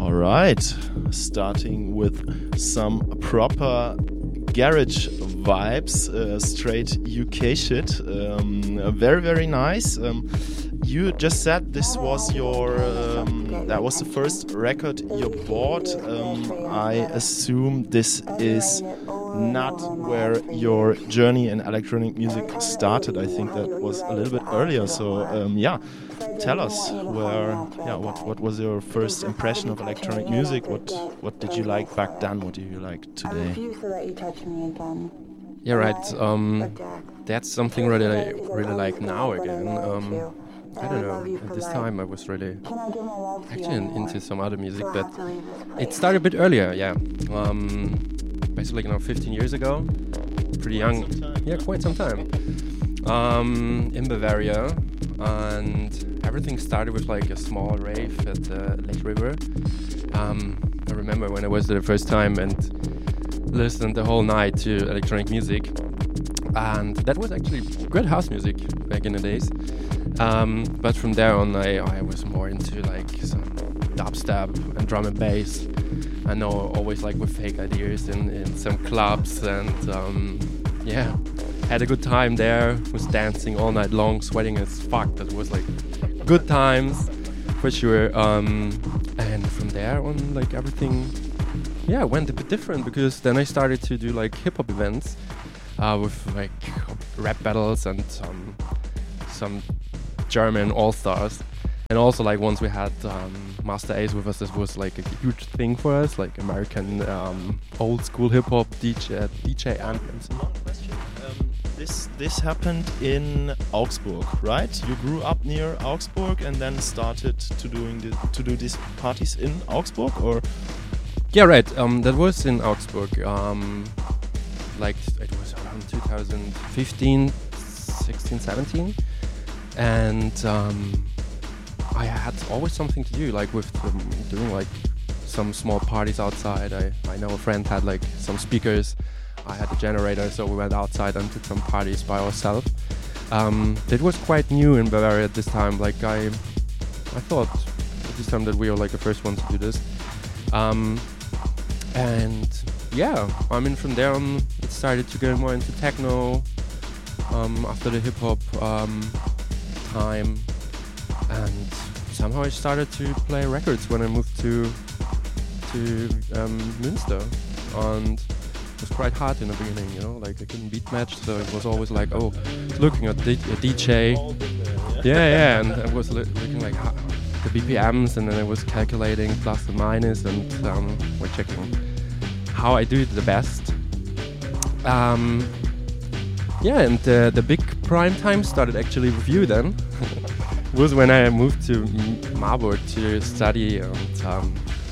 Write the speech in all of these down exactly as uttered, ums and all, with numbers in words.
All right, starting with some proper garage vibes, uh, straight U K shit. Um, very, very nice. Um, you just said this was your, um, that was the first record you bought. Um, I assume this is not where your journey in electronic music started. I think that was a little bit earlier. So um, yeah, tell us where, yeah, what what was your first impression of electronic music? What what did you like back then? What do you like today? Yeah, right. Um, that's something really I really like now again. Um, I don't know. At this time, I was really actually into some other music, but it started a bit earlier. Yeah, um, basically, you know, fifteen years ago. Pretty young. Yeah, quite some time. Um, in Bavaria, and everything started with like a small rave at uh, Lake River. Um, I remember when I was there the first time and listened the whole night to electronic music, and that was actually great house music back in the days. Um, but from there on, I, I was more into like some dubstep and drum and bass. I know, always like with fake ideas in, in some clubs, and um, yeah, had a good time there. Was dancing all night long, sweating as fuck. That was like good times for sure. Um, and from there on, like everything, yeah, went a bit different, because then I started to do like hip hop events uh, with like rap battles and um, some German all stars. And also, like, once we had um, Master Ace with us, this was like a huge thing for us, like American um, old school hip hop D J D J anthems. One question. Um, this this happened in Augsburg, right? You grew up near Augsburg and then started to doing the, to do these parties in Augsburg, or? Yeah, right. Um, that was in Augsburg. Um, like it was around two thousand fifteen, sixteen, seventeen, and. Um, I had always something to do, like with um, doing like some small parties outside. I, I know a friend had like some speakers. I had a generator, so we went outside and did some parties by ourselves. Um, it was quite new in Bavaria at this time. Like I, I thought at this time that we were like the first ones to do this. Um, and yeah, I mean from there on it started to get more into techno. Um, after the hip hop um, time. And somehow I started to play records when I moved to to um, Münster, and it was quite hard in the beginning, you know, like I couldn't beat match, so it was always like, oh, looking at D- a D J, yeah, yeah, and I was li- looking like how, the B P Ms, and then I was calculating plus and minus, and um, we're checking how I do it the best. Um, yeah, and uh, the big prime time started actually with you then. Was when I moved to Marburg to study, and um,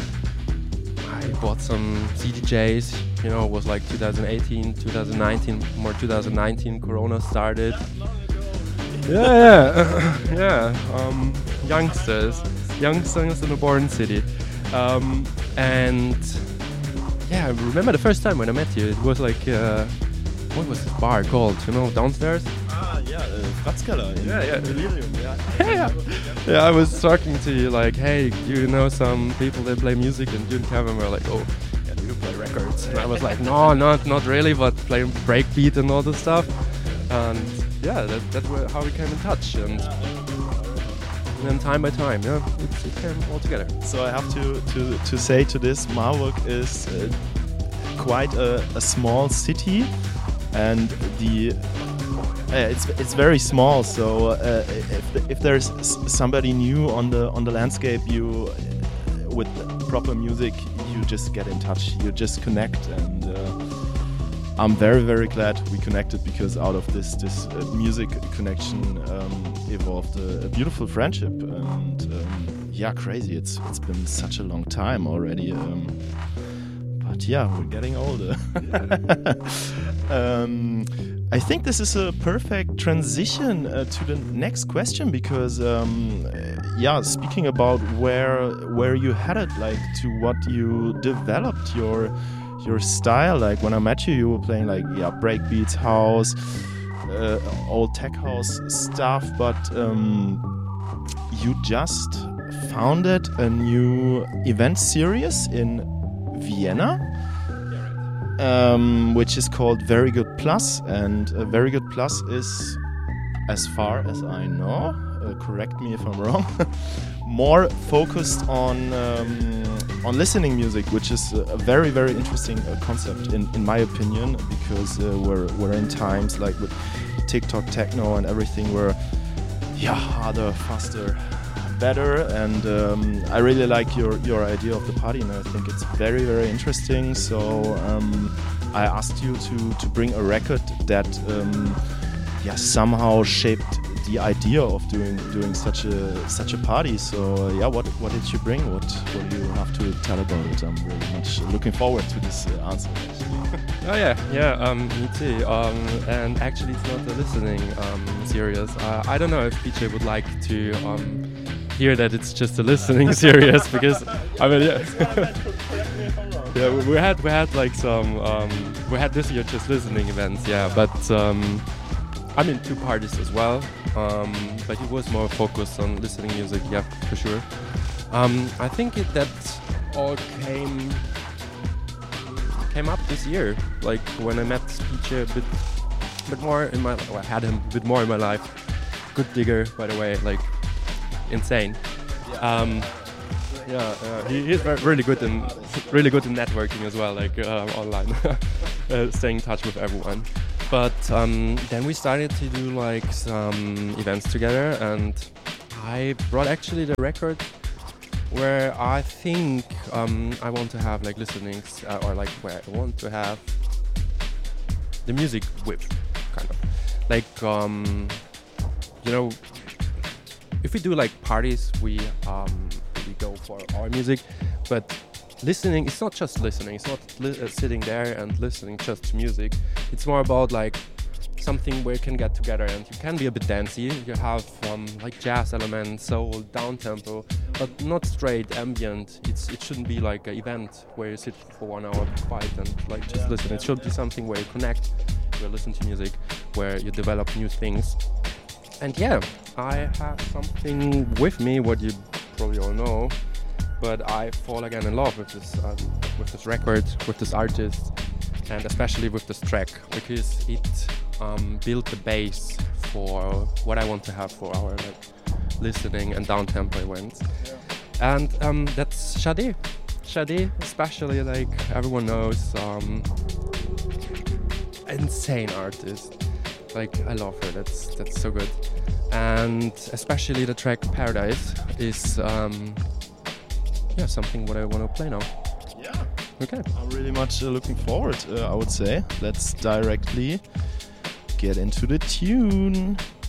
I bought some C D Js, you know, it was like two thousand eighteen, two thousand nineteen, more two thousand nineteen, Corona started. Yeah, yeah, yeah, um, youngsters, youngsters in a born city. Um, and yeah, I remember the first time when I met you, it was like, uh, what was this bar called, you know, downstairs? Ah, yeah, uh, Fratzkeller in yeah, yeah. Delirium, yeah. Yeah, yeah. Yeah, I was talking to you like, hey, do you know some people that play music? And you and Kevin were like, oh, yeah, do you play records? And I was like, no, not not really, but playing breakbeat and all this stuff. And yeah, that, that's where, how we came in touch. And, and then time by time, yeah, it, it came all together. So I have to, to, to say to this, Marburg is uh, quite a, a small city, and the Uh, it's it's very small, so uh, if the, if there's somebody new on the on the landscape, you uh, with proper music, you just get in touch, you just connect, and uh, I'm very very glad we connected, because out of this this uh, music connection um, evolved a, a beautiful friendship, and um, yeah, crazy. It's it's been such a long time already, um, but yeah, we're getting older. um, I think this is a perfect transition uh, to the next question, because, um, yeah, speaking about where where you headed, like to what you developed your your style. Like when I met you, you were playing like yeah breakbeats, house, uh, old tech house stuff, but um, you just founded a new event series in Vienna, um, which is called Very Good Plus. And uh, Very Good Plus is, as far as I know, uh, correct me if I'm wrong, more focused on um, on listening music, which is a, a very very interesting uh, concept in, in my opinion, because uh, we're we're in times like with TikTok techno and everything where yeah harder, faster, better, and um, I really like your your idea of the party, and I think it's very very interesting. So um, I asked you to to bring a record that um, yeah somehow shaped the idea of doing doing such a such a party. So uh, yeah, what what did you bring? What what do you have to tell about it? I'm really much looking forward to this uh, answer. Oh yeah, yeah, um, me too. Um, and actually, it's not a listening um, series. Uh, I don't know if P J would like to um, hear that it's just a listening series, because I mean, yeah, yeah, we, we had we had like some um, we had this year just listening events, yeah, but. Um, I mean, two parties as well, um, but it was more focused on listening music, yeah, for sure. Um, I think it, that all came came up this year, like when I met P J a bit, bit more in my, well, I had him a bit more in my life. Good digger, by the way, like insane. Um, yeah, uh, he, he's really good in really good in networking as well, like uh, online, uh, staying in touch with everyone. But um, then we started to do like some events together, and I brought actually the record where I think um, I want to have like listenings, uh, or like where I want to have the music with, kind of like um, you know, if we do like parties, we um, we go for our music, but listening, it's not just listening, it's not li- uh, sitting there and listening just to music. It's more about like something where you can get together and you can be a bit dancey. You have um, like jazz elements, soul, down tempo, but not straight ambient. It's it shouldn't be like an event where you sit for one hour quiet and like just yeah, listen. Yeah. It should be something where you connect, where you listen to music, where you develop new things. And yeah, I have something with me, what you probably all know. But I fall again in love with this um, with this record, with this artist, and especially with this track, because it um, built the base for what I want to have for our like listening and down tempo events. Yeah. And um, that's Shadi. Shadi, especially, like everyone knows, um, insane artist. Like I love her. That's that's so good. And especially the track Paradise is. Um, Yeah, something what I want to play now. Yeah. Okay. I'm really much uh, looking forward, uh, I would say. Let's directly get into the tune.